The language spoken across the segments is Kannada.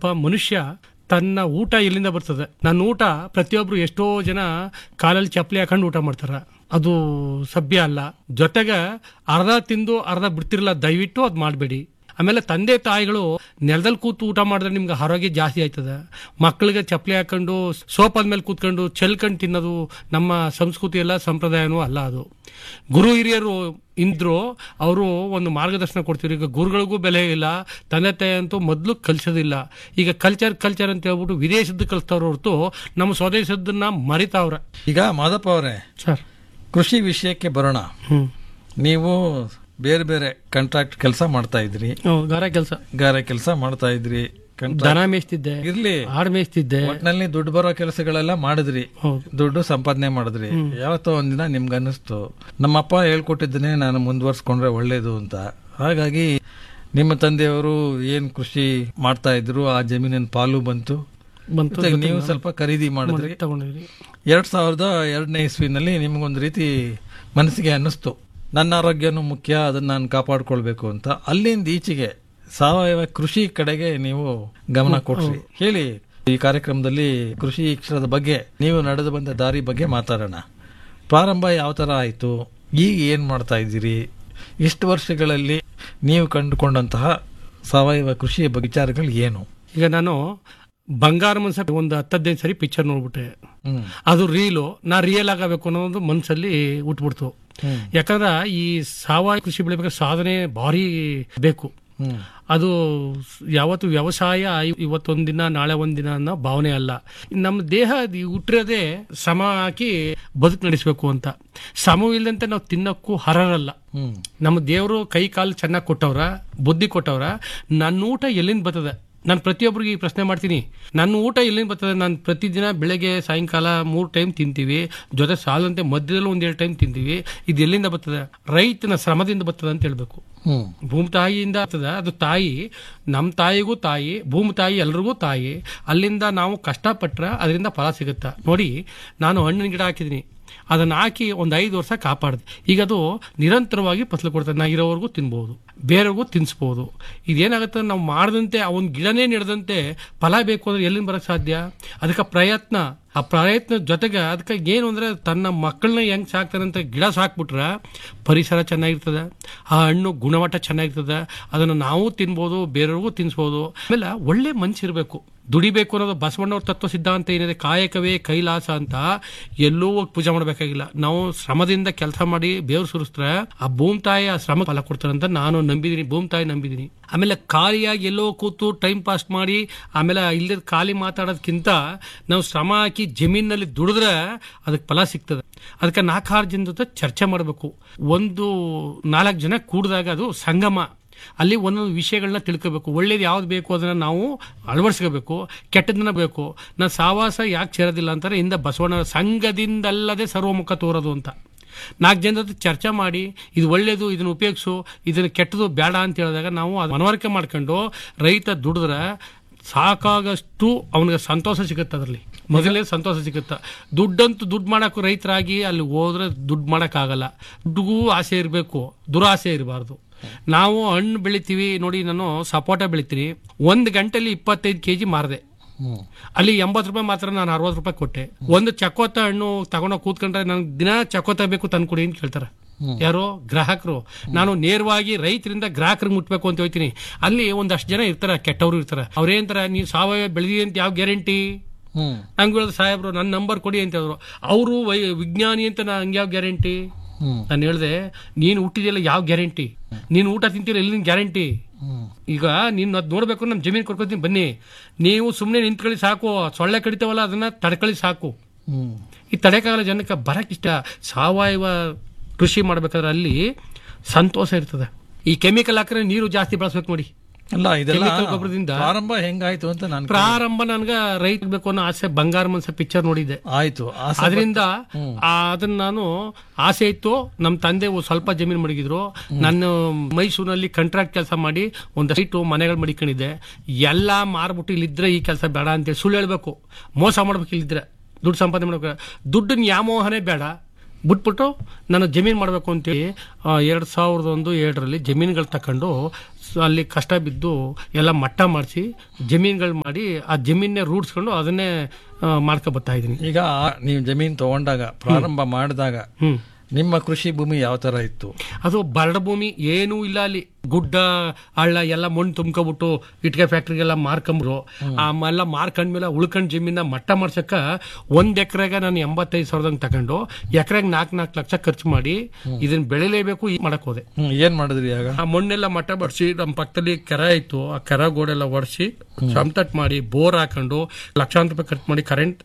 ಒಬ್ಬ ಮನುಷ್ಯ ತನ್ನ ಊಟ ಎಲ್ಲಿಂದ ಬರ್ತದೆ? ನನ್ನ ಊಟ ಪ್ರತಿಯೊಬ್ರು ಎಷ್ಟೋ ಜನ ಕಾಲಲ್ಲಿ ಚಪ್ಪಲಿ ಹಾಕೊಂಡು ಊಟ ಮಾಡ್ತಾರ, ಅದು ಸಭ್ಯ ಅಲ್ಲ. ಜೊತೆಗೆ ಅರ್ಧ ತಿಂದು ಅರ್ಧ ಬಿಡ್ತಿರಲ್ಲ, ದಯವಿಟ್ಟು ಅದು ಮಾಡಬೇಡಿ. ಆಮೇಲೆ ತಂದೆ ತಾಯಿಗಳು ನೆಲದಲ್ಲಿ ಕೂತು ಊಟ ಮಾಡಿದ್ರೆ ನಿಮ್ಗೆ ಆರೋಗ್ಯ ಜಾಸ್ತಿ ಆಯ್ತದೆ. ಮಕ್ಕಳಿಗೆ ಚಪ್ಪಲಿ ಹಾಕೊಂಡು ಸೋಫಾದ ಮೇಲೆ ಕೂತ್ಕೊಂಡು ಚೆಲ್ಕೊಂಡು ತಿನ್ನೋದು ನಮ್ಮ ಸಂಸ್ಕೃತಿ ಎಲ್ಲ ಸಂಪ್ರದಾಯನೂ ಅಲ್ಲ. ಅದು ಗುರು ಹಿರಿಯರು ಇದ್ರು, ಅವರು ಒಂದು ಮಾರ್ಗದರ್ಶನ ಕೊಡ್ತಿದ್ರು. ಈಗ ಗುರುಗಳಿಗೂ ಬೆಲೆ ಇಲ್ಲ, ತಂದೆ ತಾಯಿ ಅಂತೂ ಮೊದಲು ಕಲಿಸೋದಿಲ್ಲ. ಈಗ ಕಲ್ಚರ್ ಅಂತ ಹೇಳ್ಬಿಟ್ಟು ವಿದೇಶದ್ದು ಕಲಿಸ್ತವ್ರ ಹೊರತು ನಮ್ಮ ಸ್ವದೇಶದನ್ನ ಮರಿತಾವ್ರ. ಈಗ ಮಾದಪ್ಪ ಅವರೇ, ಸರ್ ಕೃಷಿ ವಿಷಯಕ್ಕೆ ಬರೋಣ. ನೀವು ಬೇರೆ ಬೇರೆ ಕಾಂಟ್ರಾಕ್ಟ್ ಕೆಲಸ ಮಾಡ್ತಾ ಇದ್ರಿ, ಗಾರೆ ಕೆಲಸ ಮಾಡ್ತಾ ಇದ್ರಿ, ದನ ಮೇಯಿಸ್ತಿದ್ದೆ, ಇರ್ಲಿ ಆಡ್ ಮೇಯಿಸ್ತಿದ್ದೆ, ಒಟ್ಟಿನಲ್ಲಿ ದುಡ್ಡು ಬರೋ ಕೆಲಸಗಳೆಲ್ಲ ಮಾಡಿದ್ರಿ, ದುಡ್ಡು ಸಂಪಾದನೆ ಮಾಡಿದ್ರಿ. ಯಾವತ್ತೋ ಒಂದಿನ ನಿಮ್ಗೆ ಅನ್ನಿಸ್ತು ನಮ್ಮಪ್ಪ ಹೇಳ್ಕೊಟ್ಟಿದ್ದನ್ನೇ ನಾನು ಮುಂದುವರ್ಸ್ಕೊಂಡ್ರೆ ಒಳ್ಳೇದು ಅಂತ. ಹಾಗಾಗಿ ನಿಮ್ಮ ತಂದೆಯವರು ಏನ್ ಕೃಷಿ ಮಾಡ್ತಾ ಇದ್ರು ಆ ಜಮೀನಿನ ಪಾಲು ಬಂತು, ನೀವು ಸ್ವಲ್ಪ ಖರೀದಿ ಮಾಡಿದ್ರಿ. 2002ನೇ ಇಸ್ವಿನಲ್ಲಿ ನಿಮ್ಗೊಂದು ರೀತಿ ಮನಸ್ಸಿಗೆ ಅನ್ನಿಸ್ತು, ನನ್ನ ಆರೋಗ್ಯನೂ ಮುಖ್ಯ, ಅದನ್ನ ನಾನು ಕಾಪಾಡ್ಕೊಳ್ಬೇಕು ಅಂತ. ಅಲ್ಲಿಂದ ಈಚೆಗೆ ಸಾವಯವ ಕೃಷಿ ಕಡೆಗೆ ನೀವು ಗಮನ ಕೊಟ್ರಿ. ಹೇಳಿ, ಈ ಕಾರ್ಯಕ್ರಮದಲ್ಲಿ ಕೃಷಿ ಕ್ಷೇತ್ರದ ಬಗ್ಗೆ, ನೀವು ನಡೆದು ಬಂದ ದಾರಿ ಬಗ್ಗೆ ಮಾತಾಡೋಣ. ಪ್ರಾರಂಭ ಯಾವ ತರ ಆಯ್ತು, ಈಗ ಏನ್ ಮಾಡ್ತಾ ಇದ್ದೀರಿ, ಇಷ್ಟು ವರ್ಷಗಳಲ್ಲಿ ನೀವು ಕಂಡುಕೊಂಡಂತಹ ಸಾವಯವ ಕೃಷಿಯ ವಿಚಾರಗಳು ಏನು? ಈಗ ನಾನು ಬಂಗಾರ ಮನ್ಸ ಒಂದು 10-15 ಸರಿ ಪಿಕ್ಚರ್ ನೋಡ್ಬಿಟ್ಟೆ. ಅದು ರೀಲು, ನಾ ರಿಯಲ್ ಆಗಬೇಕು ಅನ್ನೋದು ಮನ್ಸಲ್ಲಿ ಉಟ್ಬಿಡ್ತು. ಯಾಕಂದ್ರೆ ಈ ಸಾವಯವ ಕೃಷಿ ಬೆಳಿಬೇಕಾದ್ರೆ ಸಾಧನೆ ಭಾರಿ ಬೇಕು. ಅದು ಯಾವತ್ತು ವ್ಯವಸಾಯ ಇವತ್ತೊಂದಿನ ನಾಳೆ ಒಂದಿನ ಅನ್ನೋ ಭಾವನೆ ಅಲ್ಲ. ನಮ್ಮ ದೇಹ ಹುಟ್ಟಿರೋದೇ ಶ್ರಮ ಹಾಕಿ ಬದುಕು ನಡೆಸಬೇಕು ಅಂತ. ಶ್ರಮವಿಲ್ಲದಂತೆ ನಾವು ತಿನ್ನಕ್ಕೂ ಹರರಲ್ಲ. ನಮ್ಮ ದೇವರು ಕೈ ಕಾಲು ಚೆನ್ನಾಗಿ ಕೊಟ್ಟವ್ರ, ಬುದ್ಧಿ ಕೊಟ್ಟವ್ರ. ನನ್ನ ಊಟ ಎಲ್ಲಿಂದ ಬರ್ತದೆ? ನಾನು ಪ್ರತಿಯೊಬ್ಬರಿಗೆ ಈ ಪ್ರಶ್ನೆ ಮಾಡ್ತೀನಿ, ನನ್ನ ಊಟ ಎಲ್ಲಿಂದ ಬರ್ತದೆ? ನಾನು ಪ್ರತಿದಿನ ಬೆಳಗ್ಗೆ ಸಾಯಂಕಾಲ 3 ಟೈಮ್ ತಿಂತೀವಿ, ಜೊತೆ ಸಾಲಂತೆ ಮಧ್ಯದಲ್ಲೂ 1-2 ಟೈಮ್ ತಿಂತೀವಿ. ಇದು ಎಲ್ಲಿಂದ ಬರ್ತದೆ? ರೈತನ ಶ್ರಮದಿಂದ ಬರ್ತದೆ ಅಂತ ಹೇಳ್ಬೇಕು. ಭೂಮಿ ತಾಯಿಯಿಂದ ಆಗ್ತದ. ಅದು ತಾಯಿ, ನಮ್ಮ ತಾಯಿಗೂ ತಾಯಿ, ಭೂಮಿ ತಾಯಿ ಎಲ್ರಿಗೂ ತಾಯಿ. ಅಲ್ಲಿಂದ ನಾವು ಕಷ್ಟಪಟ್ರೆ ಅದರಿಂದ ಫಲ ಸಿಗುತ್ತಾ ನೋಡಿ. ನಾನು ಹಣ್ಣಿನ ಗಿಡ ಹಾಕಿದ್ದೀನಿ, ಅದನ್ನ ಹಾಕಿ ಒಂದು 5 ವರ್ಷ ಕಾಪಾಡಿದೆ. ಈಗ ಅದು ನಿರಂತರವಾಗಿ ಫಸಲು ಕೊಡ್ತದೆ. ನಾ ಇರೋವರೆಗೂ ತಿನ್ಬಹುದು, ಬೇರೆಯವ್ರಿಗೂ ತಿನ್ಸ್ಬಹುದು. ಇದೇನಾಗುತ್ತೆ, ನಾವು ಮಾಡದಂತೆ ಆ ಒಂದು ಗಿಡನೇ ನೆಡದಂತೆ ಫಲ ಬೇಕು ಅಂದ್ರೆ ಎಲ್ಲಿಂದ ಬರಕ್ ಸಾಧ್ಯ? ಅದಕ್ಕೆ ಪ್ರಯತ್ನ. ಆ ಪ್ರಯತ್ನ ಜೊತೆಗೆ ಅದಕ್ಕೆ ಏನು ಅಂದ್ರೆ ತನ್ನ ಮಕ್ಕಳನ್ನ ಹೆಂಗ್ ಸಾಕ್ತಾರೆ ಅಂತ ಗಿಡ ಸಾಕ್ಬಿಟ್ರೆ ಪರಿಸರ ಚೆನ್ನಾಗಿರ್ತದೆ, ಆ ಹಣ್ಣು ಗುಣಮಟ್ಟ ಚೆನ್ನಾಗಿರ್ತದೆ, ಅದನ್ನು ನಾವು ತಿನ್ಬೋದು, ಬೇರೆಯವ್ರಿಗೂ ತಿನ್ಸ್ಬೋದು. ಆಮೇಲೆ ಒಳ್ಳೆ ಮನ್ಸಿರ್ಬೇಕು, ದುಡಿಬೇಕು ಅನ್ನೋದು ಬಸವಣ್ಣವ್ರ ತತ್ವ ಸಿದ್ಧಾಂತ ಏನಿದೆ, ಕಾಯಕವೇ ಕೈಲಾಸ ಅಂತ. ಎಲ್ಲೂ ಹೋಗಿ ಪೂಜೆ ಮಾಡಬೇಕಾಗಿಲ್ಲ, ನಾವು ಶ್ರಮದಿಂದ ಕೆಲಸ ಮಾಡಿ ಬೇರು ಸುರಿಸಿದ್ರೆ ಆ ಭೂಮಿ ತಾಯಿ ಆ ಶ್ರಮ ಫಲ ಕೊಡ್ತಾರೆ ಅಂತ ನಾನು ನಂಬಿದೀನಿ, ಭೂಮಿ ತಾಯಿ ನಂಬಿದೀನಿ. ಆಮೇಲೆ ಖಾಲಿಯಾಗಿ ಎಲ್ಲೋ ಕೂತು ಟೈಮ್ ಪಾಸ್ ಮಾಡಿ ಆಮೇಲೆ ಇಲ್ಲದ ಖಾಲಿ ಮಾತಾಡೋದಕ್ಕಿಂತ ನಾವು ಶ್ರಮ ಹಾಕಿ ಜಮೀನಲ್ಲಿ ದುಡಿದ್ರೆ ಅದಕ್ಕೆ ಫಲ ಸಿಗ್ತದೆ. ಅದಕ್ಕೆ 4-6 ಜನ ಜೊತೆ ಚರ್ಚೆ ಮಾಡಬೇಕು. 1-4 ಜನ ಕೂಡಿದಾಗ ಅದು ಸಂಗಮ. ಅಲ್ಲಿ ಒಂದೊಂದು ವಿಷಯಗಳನ್ನ ತಿಳ್ಕೋಬೇಕು. ಒಳ್ಳೇದು ಯಾವ್ದು ಬೇಕು ಅದನ್ನ ನಾವು ಅಳವಡಿಸ್ಕೋಬೇಕು, ಕೆಟ್ಟದನ್ನ ಬೇಕು. ನಾನು ಸಾವಾಸ ಯಾಕೆ ಸೇರೋದಿಲ್ಲ ಅಂತಾರೆ, ಇಂದ ಬಸವಣ್ಣ ಸಂಘದಿಂದಲ್ಲದೆ ಸರ್ವಮುಖ ತೋರೋದು ಅಂತ. 4 ಜನ ಜೊತೆ ಚರ್ಚೆ ಮಾಡಿ ಇದು ಒಳ್ಳೇದು, ಇದನ್ನ ಉಪಯೋಗಿಸು, ಇದನ್ನ ಕೆಟ್ಟದು ಬೇಡ ಅಂತ ಹೇಳಿದಾಗ ನಾವು ಅದು ಮನವರಿಕೆ ಮಾಡ್ಕೊಂಡು ರೈತ ದುಡಿದ್ರೆ ಸಾಕಾಗಷ್ಟು ಅವನಿಗೆ ಸಂತೋಷ ಸಿಗುತ್ತೆ. ಅದರಲ್ಲಿ ಮೊದಲೇ ಸಂತೋಷ ಸಿಗುತ್ತೆ. ದುಡ್ಡು ಮಾಡಕ್ಕೂ ರೈತರಾಗಿ ಅಲ್ಲಿ ಹೋದ್ರೆ ದುಡ್ಡು ಮಾಡಕ್ಕಾಗಲ್ಲ. ದುಡ್ಡಿಗೂ ಆಸೆ ಇರಬೇಕು, ದುರಾಸೆ ಇರಬಾರ್ದು. ನಾವು ಹಣ್ಣು ಬೆಳಿತೀವಿ ನೋಡಿ, ನಾನು ಸಪೋಟ ಬೆಳಿತೀನಿ, 1 ಗಂಟೆಲಿ 25 kg ಮಾರದೆ. ಅಲ್ಲಿ 80 ರೂಪಾಯಿ ಮಾತ್ರ ನಾನು 60 ರೂಪಾಯಿ ಕೊಟ್ಟೆ. ಒಂದು ಚಕೋತ ಹಣ್ಣು ತಗೊಂಡೋಗಿ ಕೂತ್ಕೊಂಡ್ರೆ ನನಗೆ ದಿನ ಚಕೋತ ಬೇಕು ತಂದ್ಕೊಡಿ ಅಂತ ಕೇಳ್ತಾರೆ. ಯಾರೋ ಗ್ರಾಹಕರು. ನಾನು ನೇರವಾಗಿ ರೈತರಿಂದ ಗ್ರಾಹಕರಿಗೆ ಮುಟ್ಬೇಕು ಅಂತ ಹೋಗ್ತೀನಿ. ಅಲ್ಲಿ ಒಂದಷ್ಟು ಜನ ಇರ್ತಾರೆ, ಕೆಟ್ಟವರು ಇರ್ತಾರೆ. ಅವ್ರೇಂತಾರೆ, ನೀವು ಸಾವಯವ ಬೆಳೆದಿ ಅಂತ ಯಾವ ಗ್ಯಾರಂಟಿ? ನಂಗೆ ಹೇಳಿದ್ರು ಸಾಹೇಬ್ರು ನನ್ನ ನಂಬರ್ ಕೊಡಿ ಅಂತ ಹೇಳಿದ್ರು. ಅವರು ವಿಜ್ಞಾನಿ ಅಂತ ನಂಗೆ ಯಾವ ಗ್ಯಾರಂಟಿ? ನಾನು ಹೇಳ್ದೆ, ನೀನು ಹುಟ್ಟಿದೆಲ್ಲ ಯಾವ ಗ್ಯಾರಂಟಿ? ನೀನು ಊಟ ತಿಂತೀರ ಎಲ್ಲಿ ಗ್ಯಾರಂಟಿ? ಈಗ ನೀನು ಅದ್ ನೋಡ್ಬೇಕು, ನಮ್ ಜಮೀನು ಕೊಡ್ಕೊತೀನಿ ಬನ್ನಿ. ನೀವು ಸುಮ್ನೆ ನಿಂತ್ಕೊಳ್ಳಿ ಸಾಕು, ಸೊಳ್ಳೆ ಕಡಿತಾವಲ್ಲ ಅದನ್ನ ತಡ್ಕೊಳ್ಳಿ ಸಾಕು. ಈ ತಡೆಕಾಗಲ್ಲ ಜನಕ್ಕೆ ಬರಕ್ಕಿಷ್ಟ. ಸಾವಯವ ಕೃಷಿ ಮಾಡ್ಬೇಕಾದ್ರೆ ಅಲ್ಲಿ ಸಂತೋಷ ಇರ್ತದೆ. ಈ ಕೆಮಿಕಲ್ ಹಾಕಿದ್ರೆ ನೀರು ಜಾಸ್ತಿ ಬಳಸ್ಬೇಕು ನೋಡಿ. ಅಲ್ಲ, ಇದೆಲ್ಲ ಗೊಬ್ಬರದಿಂದ ಪ್ರಾರಂಭ ಹೆಂಗಾಯ್ತು ಅಂತ ನಾನು ಪ್ರಾರಂಭ ನನ್ಗೆ ರೈತ ಬೇಕು ಅನ್ನೋ ಆಸೆ. ಬಂಗಾರ ಮನ್ಸ ಪಿಕ್ಚರ್ ನೋಡಿದ್ದೆ, ಆಯ್ತು. ಅದರಿಂದ ಅದನ್ನ ನಾನು ಆಸೆ ಇತ್ತು. ನಮ್ ತಂದೆ ಸ್ವಲ್ಪ ಜಮೀನು ಮಡಗಿದ್ರು. ನಾನು ಮೈಸೂರಿನಲ್ಲಿ ಕಾಂಟ್ರಾಕ್ಟ್ ಕೆಲಸ ಮಾಡಿ ಒಂದಷ್ಟು ಮನೆಗಳು ಮಡಿಕೊಂಡಿದ್ದೆ. ಎಲ್ಲಾ ಮಾರ್ಬಿಟ್ಟು ಇಲ್ಲಿದ್ರೆ ಈ ಕೆಲಸ ಬೇಡ ಅಂತೇಳಿ ಸುಳ್ಳು ಹೇಳ್ಬೇಕು, ಮೋಸ ಮಾಡ್ಬೇಕು. ಇಲ್ಲಿದ್ರೆ ದುಡ್ಡು ಸಂಪಾದನೆ ಮಾಡ್ಬೇಕು. ದುಡ್ಡನ್ನ ಯಾಮೋಹನೇ ಬೇಡ, ಬಿಟ್ಬಿಟ್ಟು ನಾನು ಜಮೀನು ಮಾಡಬೇಕು ಅಂತೇಳಿ 2001-2ರಲ್ಲಿ ಜಮೀನುಗಳು ತಕೊಂಡು ಅಲ್ಲಿ ಕಷ್ಟ ಬಿದ್ದು ಎಲ್ಲ ಮಟ್ಟ ಮಾಡಿಸಿ ಜಮೀನುಗಳು ಮಾಡಿ ಆ ಜಮೀನೇ ರೂಢಿಸ್ಕೊಂಡು ಅದನ್ನೇ ಮಾಡ್ಕೊ ಬರ್ತಾ ಇದ್ದೀನಿ. ಈಗ ನೀವು ಜಮೀನು ತಗೊಂಡಾಗ ಪ್ರಾರಂಭ ಮಾಡಿದಾಗ ನಿಮ್ಮ ಕೃಷಿ ಭೂಮಿ ಯಾವ ತರ ಇತ್ತು? ಅದು ಬರಡು ಭೂಮಿ, ಏನೂ ಇಲ್ಲ ಅಲ್ಲಿ. ಗುಡ್ಡ ಹಳ್ಳ ಎಲ್ಲ ಮಣ್ಣು ತುಂಬ್ಕೊಬಿಟ್ಟು ಇಟ್ಕೆ ಫ್ಯಾಕ್ಟ್ರಿಗೆಲ್ಲ ಮಾರ್ಕೊಂಬ್ರು. ಆಮೆಲ್ಲ ಮಾರ್ಕೊಂಡ್ಮೇಲೆ ಉಳ್ಕೊಂಡ್ ಜಮೀನ ಮಟ್ಟ ಮಾಡ್ಸಕ್ಕ 1 ಎಕರೆಗೆ ನಾನು 85,000 ತಗೊಂಡು ಎಕರೆಗೆ 4 ಲಕ್ಷ ಖರ್ಚು ಮಾಡಿ ಇದನ್ನ ಬೆಳಿಲೇಬೇಕು ಮಾಡಕ್ ಹೋದೆ. ಏನ್ ಮಾಡಿದ್ರಿ ಆಗ? ಆ ಮಣ್ಣೆಲ್ಲ ಮಟ್ಟ ಬಡ್ಸಿ ನಮ್ಮ ಪಕ್ಕದಲ್ಲಿ ಕೆರೆ ಇತ್ತು, ಆ ಕೆರೆ ಗೋಡೆಲ್ಲ ಒಡಿಸಿ ಸಮತಟ್ಟು ಮಾಡಿ ಬೋರ್ ಹಾಕೊಂಡು ಲಕ್ಷಾಂತರ ರೂಪಾಯಿ ಖರ್ಚು ಮಾಡಿ ಕರೆಂಟ್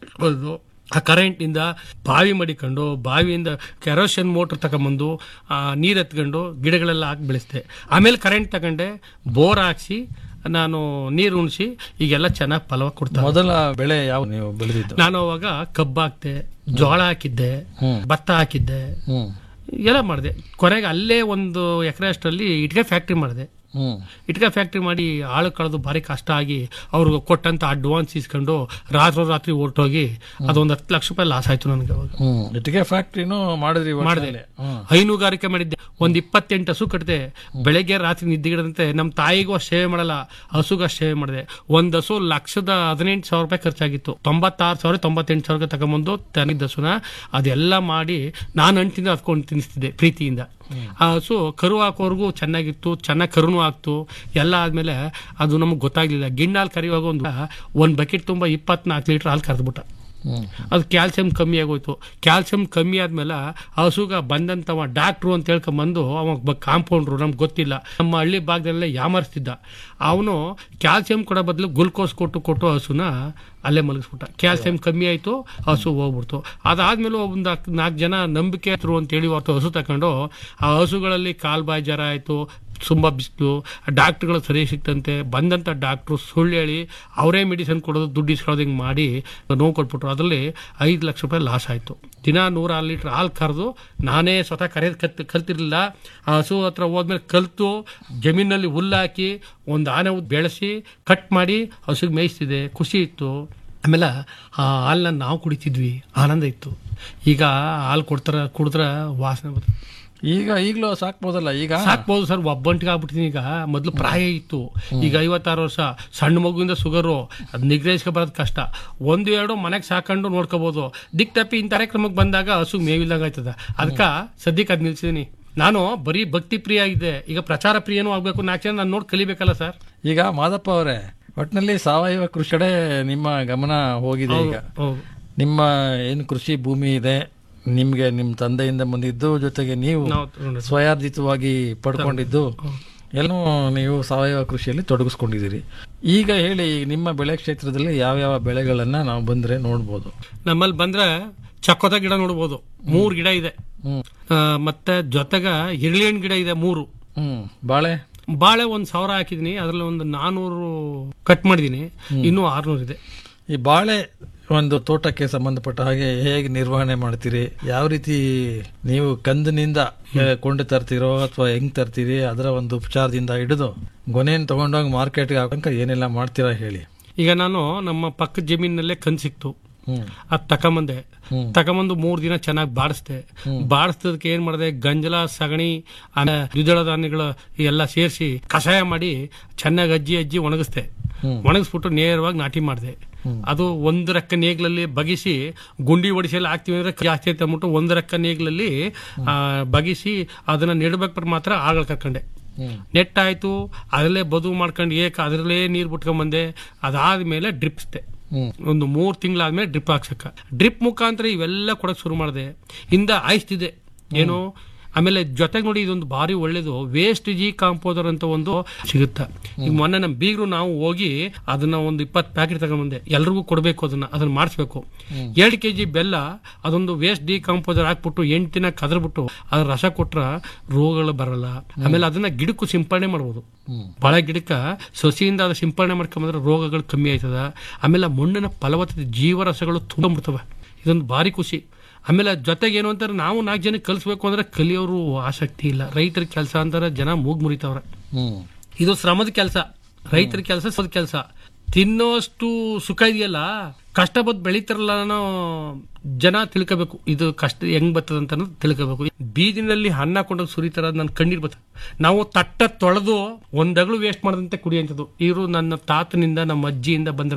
ಆ ಕರೆಂಟ್ ಇಂದ ಬಾವಿ ಮಡಿಕೊಂಡು ಬಾವಿಯಿಂದ ಕೆರೋಸಿನ್ ಮೋಟರ್ ತಗೊಂಬಂದು ನೀರ್ ಎತ್ಕೊಂಡು ಗಿಡಗಳೆಲ್ಲ ಹಾಕಿ ಬೆಳೆಸ್ದೆ. ಆಮೇಲೆ ಕರೆಂಟ್ ತಗೊಂಡೆ, ಬೋರ್ ಹಾಕ್ಸಿ ನಾನು ನೀರು ಉಣಿಸಿ ಈಗೆಲ್ಲ ಚೆನ್ನಾಗಿ ಫಲ ಕೊಡ್ತಾ. ಮೊದಲ ಬೆಳೆ ಯಾವ ನೀವು ಬೆಳೆದಿದ್ದು? ನಾನು ಅವಾಗ ಕಬ್ಬು ಹಾಕ್ತೆ, ಜೋಳ ಹಾಕಿದ್ದೆ, ಭತ್ತ ಹಾಕಿದ್ದೆ, ಎಲ್ಲ ಮಾಡಿದೆ. ಕೊನೆಗೆ ಅಲ್ಲೇ 1 ಎಕರೆ ಅಷ್ಟರಲ್ಲಿ ಇಟ್ಕೆ ಫ್ಯಾಕ್ಟ್ರಿ ಮಾಡಿದೆ. ಇಟ್ಕೆ ಫ್ಯಾಕ್ಟ್ರಿ ಮಾಡಿ ಆಳು ಕಳೆದು ಭಾರಿ ಕಷ್ಟ ಆಗಿ ಅವ್ರಿಗೆ ಕೊಟ್ಟಂತ ಅಡ್ವಾನ್ಸ್ ಇಸ್ಕೊಂಡು ರಾತ್ರಿ ಹೊರಟೋಗಿ ಅದೊಂದು 10 ಲಕ್ಷ ರೂಪಾಯಿ ಲಾಸ್ ಆಯ್ತು ನನಗೆ. ಅವಾಗ ಇಟ್ಕೆ ಫ್ಯಾಕ್ಟ್ರಿನೂ ಮಾಡಿದೆ, ಹೈನುಗಾರಿಕೆ ಮಾಡಿದ್ದೆ. 28 ಹಸು ಕಟ್ಟಿದೆ. ಬೆಳಗ್ಗೆ ರಾತ್ರಿ ನಿದ್ದೆಗಿಡದಂತೆ ನಮ್ಮ ತಾಯಿಗೂ ಅಷ್ಟು ಸೇವೆ ಮಾಡಲ್ಲ, ಹಸುಗೂ ಅಷ್ಟು ಸೇವೆ ಮಾಡಿದೆ. ಒಂದು ಹಸು 1,18,000 ರೂಪಾಯಿ ಖರ್ಚಾಗಿತ್ತು. 96,000-98,000 ತಗೊಂಬಂದು ತನಿದ್ದ ಹಸುನ ಅದೆಲ್ಲ ಮಾಡಿ ನಾನು ಅಂಟಿಂದ ಹತ್ಕೊಂಡು ತಿನ್ನಿಸ್ತಿದ್ದೆ ಪ್ರೀತಿಯಿಂದ. ಆ ಹಸು ಕರು ಹಾಕೋರ್ಗೂ ಚೆನ್ನಾಗಿತ್ತು, ಚೆನ್ನಾಗಿ ಕರುನು ಆಗ್ತು. ಎಲ್ಲ ಆದ್ಮೇಲೆ ಅದು ನಮ್ಗೆ ಗೊತ್ತಾಗ್ಲಿಲ್ಲ. ಗಿಣ್ಣಾಲ್ ಕರಿಯುವಾಗ ಒಂದು ಬಕೆಟ್ ತುಂಬ 24 ಲೀಟರ್ ಹಾಲು ಕರೆದ್ಬಿಟ್ಟ. ಅದು ಕ್ಯಾಲ್ಸಿಯಂ ಕಮ್ಮಿ ಆಗೋಯ್ತು. ಕ್ಯಾಲ್ಸಿಯಂ ಕಮ್ಮಿ ಆದ್ಮೇಲೆ ಹಸುಗ ಬಂದಂತವ ಡಾಕ್ಟ್ರು ಅಂತ ಹೇಳ್ಕೊಂಬಂದು ಅವ ಕಾಂಪೌಂಡ್ರು, ನಮ್ಗೆ ಗೊತ್ತಿಲ್ಲ, ನಮ್ಮ ಹಳ್ಳಿ ಭಾಗದಲ್ಲೇ ಯಾಮರ್ಸ್ತಿದ್ದ. ಅವನು ಕ್ಯಾಲ್ಸಿಯಂ ಕೊಡೋ ಬದಲು ಗ್ಲುಕೋಸ್ ಕೊಟ್ಟು ಹಸುನ ಅಲ್ಲೇ ಮಲಗಿಸ್ಬಿಟ್ಟ. ಕ್ಯಾಲ್ಸಿಯಂ ಕಮ್ಮಿ ಆಯ್ತು, ಹಸು ಹೋಗ್ಬಿಡ್ತು. ಅದಾದ್ಮೇಲೆ ಒಂದು 4 ಜನ ನಂಬಿಕೆ ಹತ್ರು ಅಂತೇಳಿ ಅವತ್ತು ಹಸು ತಕೊಂಡು ಆ ಹಸುಗಳಲ್ಲಿ ಕಾಲ್ಬಾಯಿ ಜ್ವರ ಆಯ್ತು, ತುಂಬಾ ಬಿಸಿಲು, ಡಾಕ್ಟರ್ಗಳು ಸರಿ ಸಿಕ್ತಂತೆ. ಬಂದಂತ ಡಾಕ್ಟ್ರು ಸುಳ್ಳು ಹೇಳಿ ಅವರೇ ಮೆಡಿಸಿನ್ ಕೊಡೋದು, ದುಡ್ಡು ಇಸ್ಕೊಳ್ಳೋದು ಹಿಂಗೆ ಮಾಡಿ ನೋವು ಕೊಟ್ಬಿಟ್ರು. ಅದರಲ್ಲಿ 5 ಲಕ್ಷ ರೂಪಾಯಿ ಲಾಸ್ ಆಯ್ತು. ದಿನ 106 ಲೀಟರ್ ಹಾಲು ಕರೆದು ನಾನೇ ಸ್ವತಃ ಕಲ್ತಿರ್ಲಿಲ್ಲ. ಆ ಹಸು ಹತ್ರ ಹೋದ್ಮೇಲೆ ಕಲ್ತು ಜಮೀನಲ್ಲಿ ಹುಲ್ಲಾಕಿ ಒಂದು ಆನೆ ಬೆಳೆಸಿ ಕಟ್ ಮಾಡಿ ಹಸುಗೆ ಮೇಯಿಸ್ತಿದೆ. ಖುಷಿ ಇತ್ತು. ಆಮೇಲೆ ಆ ಹಾಲನ್ನ ನಾವು ಕುಡಿತಿದ್ವಿ, ಆನಂದ ಇತ್ತು. ಈಗ ಹಾಲು ಕುಡಿದ್ರೆ ವಾಸನೆ ಬರ್ತದೆ. ಈಗಲೂ ಸಾಕ್ಬೋದಲ್ಲ? ಈಗ ಸಾಕ್ಬೋದು ಸರ್, ಒಬ್ಬಂಟಿಗೆ ಆಗ್ಬಿಡ್ತೀನಿ. ಈಗ ಮೊದಲು ಪ್ರಾಯ ಇತ್ತು, ಈಗ 56 ವರ್ಷ. ಸಣ್ಣ ಮಗುವಿಂದ ಶುಗರು, ಅದು ನಿಗ್ರಹಿಸ್ಕೊ ಬರೋದು ಕಷ್ಟ. 1-2 ಮನೆಗೆ ಸಾಕೊಂಡು ನೋಡ್ಕೋಬಹುದು. ದಿಕ್ ತಪ್ಪಿ ಇಂಥ ಕಾರ್ಯಕ್ರಮಕ್ಕೆ ಬಂದಾಗ ಹಸು ಮೇವಿಲ್ದಂಗ ಆಯ್ತದ. ಅದಕ್ಕೆ ಸದ್ಯಕ್ಕೆ ಅದ್ ನಿಲ್ಸಿದೀನಿ. ನಾನು ಬರೀ ಭಕ್ತಿ ಪ್ರಿಯ ಆಗಿದ್ದೆ, ಈಗ ಪ್ರಚಾರ ಪ್ರಿಯನೂ ಆಗ್ಬೇಕು. 4 ಜನ ನಾನು ನೋಡಿ ಕಲಿಬೇಕಲ್ಲ ಸರ್. ಈಗ ಮಾದಪ್ಪ ಅವರೇ, ಒಟ್ಟಿನಲ್ಲಿ ಸಾವಯವ ಕೃಷಿ ಕಡೆ ನಿಮ್ಮ ಗಮನ ಹೋಗಿದೆ. ಈಗ ನಿಮ್ಮ ಏನು ಕೃಷಿ ಭೂಮಿ ಇದೆ, ನಿಮ್ಗೆ ನಿಮ್ಮ ತಂದೆಯಿಂದ ಬಂದಿದ್ದು, ಜೊತೆಗೆ ನೀವು ಸ್ವಯಾರ್ಜಿತವಾಗಿ ಪಡ್ಕೊಂಡಿದ್ದು ಎಲ್ಲನೂ ನೀವು ಸಾವಯವ ಕೃಷಿಯಲ್ಲಿ ತೊಡಗಿಸ್ಕೊಂಡಿದ್ದೀರಿ. ಈಗ ಹೇಳಿ, ನಿಮ್ಮ ಬೆಳೆ ಕ್ಷೇತ್ರದಲ್ಲಿ ಯಾವ್ಯಾವ ಬೆಳೆಗಳನ್ನ ನಾವು ಬಂದ್ರೆ ನೋಡ್ಬೋದು? ನಮ್ಮಲ್ಲಿ ಬಂದ್ರೆ ಚಕ್ಕೋತ ಗಿಡ ನೋಡ್ಬೋದು, 3 ಗಿಡ ಇದೆ. ಮತ್ತೆ ಜೊತೆಗ ಇರ್ಲಿಯನ್ ಗಿಡ ಇದೆ 3. ಬಾಳೆ 1,000 ಹಾಕಿದೀನಿ. ಅದ್ರಲ್ಲಿ ಒಂದು 400 ಕಟ್ ಮಾಡಿದೀನಿ, ಇನ್ನೂ 600 ಇದೆ. ಈ ಬಾಳೆ ಒಂದು ತೋಟಕ್ಕೆ ಸಂಬಂಧಪಟ್ಟ ಹಾಗೆ ಹೇಗೆ ನಿರ್ವಹಣೆ ಮಾಡ್ತೀರಿ? ಯಾವ ರೀತಿ ನೀವು ಕಂದಿನಿಂದ ಕೊಂಡು ತರ್ತೀರೋ ಅಥವಾ ಹೆಂಗ್ ತರ್ತೀರಿ? ಅದರ ಒಂದು ಉಪಚಾರದಿಂದ ಹಿಡಿದು ಗೊನೆಯನ್ನು ತಗೊಂಡೋಗಿ ಮಾರ್ಕೆಟ್ಗೆ ಹಾಕಂಕ ಏನೆಲ್ಲ ಮಾಡ್ತೀರಾ ಹೇಳಿ. ಈಗ ನಾನು ನಮ್ಮ ಪಕ್ಕದ ಜಮೀನಲ್ಲೇ ಕಂದು ಸಿಕ್ತು, ಅದ್ ತಕೊಂಬಂದೆ. ತಕೊಂಬಂದು 3 ದಿನ ಚೆನ್ನಾಗಿ ಬಾಡಿಸ್ತದಕ್ಕೆ ಏನ್ ಮಾಡಿದೆ, ಗಂಜಲ, ಸಗಣಿ, ದ್ವಿದಳ ಧಾನ್ಯಗಳು ಎಲ್ಲ ಸೇರಿಸಿ ಕಷಾಯ ಮಾಡಿ ಚೆನ್ನಾಗಿ ಅಜ್ಜಿ ಒಣಗಿಸ್ದೆ. ಒಣಗಿಸ್ಬಿಟ್ಟು ನೇರವಾಗಿ ನಾಟಿ ಮಾಡಿದೆ. ಅದು 1 ರಕ್ಕ ನೇಗ್ಲಲ್ಲಿ ಬಗಿಸಿ ಗುಂಡಿ ಹೊಡಿಸೆಲ್ಲ ಹಾಕ್ತಿವಿ ಅಂದ್ರೆ ಜಾಸ್ತಿ ಅಂತ ಅಂದ್ಬಿಟ್ಟು 1 ರಕ್ಕ ನೇಗ್ಲಲ್ಲಿ ಬಗಿಸಿ ಅದನ್ನ ನೆಡ್ಬೇಕು ಮಾತ್ರ ಆಗಳ ಕರ್ಕೊಂಡೆ. ನೆಟ್ಟಾಯ್ತು, ಅದರಲ್ಲೇ ಬದು ಮಾಡ್ಕೊಂಡು ಅದರಲ್ಲೇ ನೀರು ಬಿಟ್ಕೊಂಡ್ಬಂದೆ. ಅದಾದ್ಮೇಲೆ ಡ್ರಿಪ್ಸ್ದೆ. ಒಂದು 3 ತಿಂಗಳಾದ್ಮೇಲೆ ಡ್ರಿಪ್ ಹಾಕ್ಸಕ್ಕ. ಡ್ರಿಪ್ ಮುಖಾಂತರ ಇವೆಲ್ಲ ಕೊಡಕ್ ಶುರು ಮಾಡಿದೆ. ಇಂದ ಆಯ್ತಿದೆ ಏನು. ಆಮೇಲೆ ಜೊತೆಗೆ ನೋಡಿ, ಇದೊಂದು ಭಾರಿ ಒಳ್ಳೇದು ವೇಸ್ಟ್ ಜಿ ಕಾಂಪೋಸರ್ ಅಂತ ಒಂದು ಸಿಗುತ್ತೆ. ಈಗ ಮೊನ್ನೆ ನಮ್ಮ ಬೀಗರು ನಾವು ಹೋಗಿ ಅದನ್ನ ಒಂದು 20 ಪ್ಯಾಕೆಟ್ ತಗೊಂಡ್ಬಂದೆ. ಎಲ್ರಿಗೂ ಕೊಡಬೇಕು, ಅದನ್ನ ಮಾಡಿಸ್ಬೇಕು. 2 kg ಬೆಲ್ಲ, ಅದೊಂದು ವೇಸ್ಟ್ ಡಿ ಕಾಂಪೋಸರ್ ಹಾಕ್ಬಿಟ್ಟು 8 ದಿನ ಕದರ್ಬಿಟ್ಟು ಅದ್ರ ರಸ ಕೊಟ್ರ ರೋಗಗಳು ಬರಲ್ಲ. ಆಮೇಲೆ ಅದನ್ನ ಗಿಡಕ್ಕೂ ಸಿಂಪರಣೆ ಮಾಡ್ಬೋದು. ಬಾಳೆ ಗಿಡಕ್ಕ ಸಸಿಯಿಂದ ಅದ ಸಿಂಪರಣೆ ಮಾಡ್ಕೊಂಬಂದ್ರೆ ರೋಗಗಳು ಕಮ್ಮಿ ಆಯ್ತದ. ಆಮೇಲೆ ಮಣ್ಣಿನ ಫಲವತ್ತತೆ, ಜೀವರಸಗಳು ತುಂಬಿಡ್ತವೆ. ಇದೊಂದು ಭಾರಿ ಖುಷಿ. ಆಮೇಲೆ ಜೊತೆಗೆ ಏನು ಅಂತಾರೆ, ನಾವು 4 ಜನಕ್ಕೆ ಕಲಿಸ್ಬೇಕು ಅಂದ್ರೆ ಕಲಿಯೋರು ಆಸಕ್ತಿ ಇಲ್ಲ. ರೈತರ ಕೆಲಸ ಅಂತಾರೆ, ಜನ ಮೂಗ್ ಮುರಿತವ್ರೆ. ಇದು ಶ್ರಮದ ಕೆಲಸ, ರೈತರ ಕೆಲಸ, ಕೆಲಸ. ತಿನ್ನೋಷ್ಟು ಸುಖ ಇದೆಯಲ್ಲ, ಕಷ್ಟಪಟ್ಟು ಬೆಳಿತಾರಲ್ಲ ಅನ್ನೋ ಜನ ತಿಳ್ಕೋಬೇಕು, ಇದು ಕಷ್ಟ ಹೆಂಗ್ ಬರ್ತದ ಅಂತ ಅನ್ನೋದು ತಿಳ್ಕೋಬೇಕು. ಬೀದಿನಲ್ಲಿ ಅನ್ನ ಕೊಂಡೋಗಿ ಸುರಿತಾರ ನನ್ನ ಕಣ್ಣೀರ್ ಬರ್ತದೆ. ನಾವು ತಟ್ಟ ತೊಳೆದು ಒಂದಗಳು ವೇಸ್ಟ್ ಮಾಡದಂತೆ ಕುಡಿಯಂಥದ್ದು. ಇವರು ನನ್ನ ತಾತನಿಂದ ನಮ್ಮ ಅಜ್ಜಿಯಿಂದ ಬಂದ